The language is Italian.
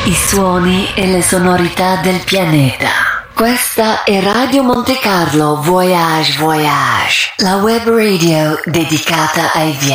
i suoni e le sonorità del pianeta. Questa è Radio Monte Carlo Voyage Voyage, la web radio dedicata ai viaggi.